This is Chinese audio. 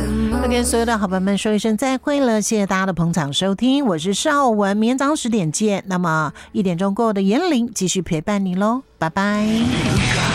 我跟所有的好朋友们说一声再会了，谢谢大家的捧场收听，我是邵文，明天早上10点见。那么1点钟过后的言灵继续陪伴你咯，拜拜。